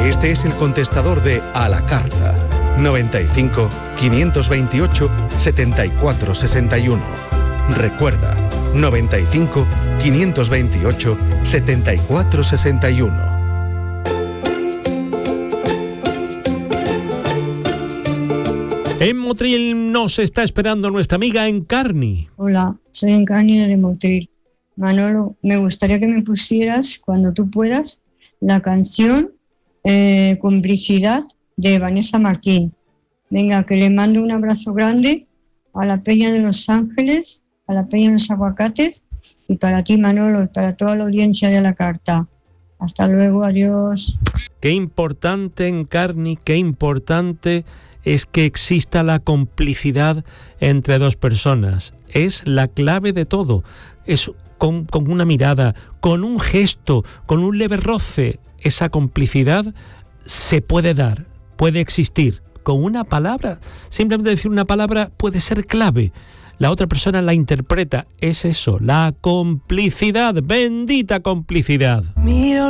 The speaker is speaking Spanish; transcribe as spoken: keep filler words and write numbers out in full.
Este es el contestador de A la Carta. noventa y cinco, quinientos veintiocho, setenta y cuatro sesenta y uno. Recuerda, noventa y cinco, quinientos veintiocho, setenta y cuatro sesenta y uno. En Motril nos está esperando nuestra amiga Encarni. Hola, soy Encarni de Motril. Manolo, me gustaría que me pusieras, cuando tú puedas, la canción eh, Complicidad de Vanessa Martín. Venga, que le mando un abrazo grande a la Peña de Los Ángeles, a la Peña de los Aguacates, y para ti, Manolo, y para toda la audiencia de A la Carta. Hasta luego, adiós. Qué importante, Encarni, qué importante es que exista la complicidad entre dos personas. Es la clave de todo. Es con, con una mirada, con un gesto, con un leve roce. Esa complicidad se puede dar, puede existir. Con una palabra, simplemente decir una palabra puede ser clave. La otra persona la interpreta. Es eso, la complicidad, bendita complicidad. Miro